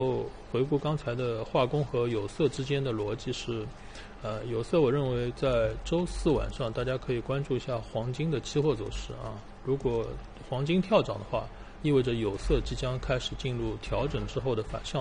回顾刚才的化工和有色之间的逻辑是，有色我认为在周四晚上大家可以关注一下黄金的期货走势啊。如果黄金跳涨的话，意味着有色即将开始进入调整之后的反向